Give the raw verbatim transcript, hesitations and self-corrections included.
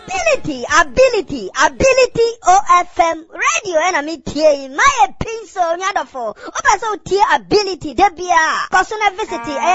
Ability, ability, ability O F M radio enemy tie my pinso nyadofo. Oba so tie ability debia. Personal visit